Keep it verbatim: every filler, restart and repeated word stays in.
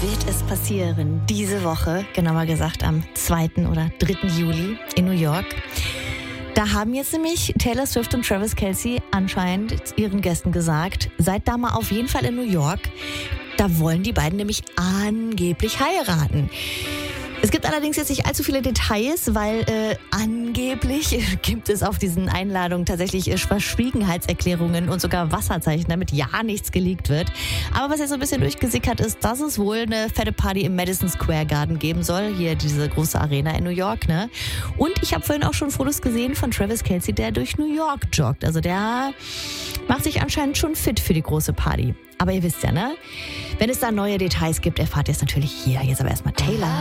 wird es passieren. Diese Woche, genauer gesagt am zweiten oder dritten Juli in New York. Da haben jetzt nämlich Taylor Swift und Travis Kelce anscheinend ihren Gästen gesagt, seid da mal auf jeden Fall in New York. Da wollen die beiden nämlich angeblich heiraten. Es gibt allerdings jetzt nicht allzu viele Details, weil äh, angeblich gibt es auf diesen Einladungen tatsächlich äh, Verschwiegenheitserklärungen und sogar Wasserzeichen, damit ja nichts geleakt wird. Aber was jetzt so ein bisschen durchgesickert ist, dass es wohl eine fette Party im Madison Square Garden geben soll. Hier diese große Arena in New York, ne? Und ich habe vorhin auch schon Fotos gesehen von Travis Kelce, der durch New York joggt. Also der macht sich anscheinend schon fit für die große Party. Aber ihr wisst ja, ne? Wenn es da neue Details gibt, erfahrt ihr es natürlich hier. Jetzt aber erstmal Taylor.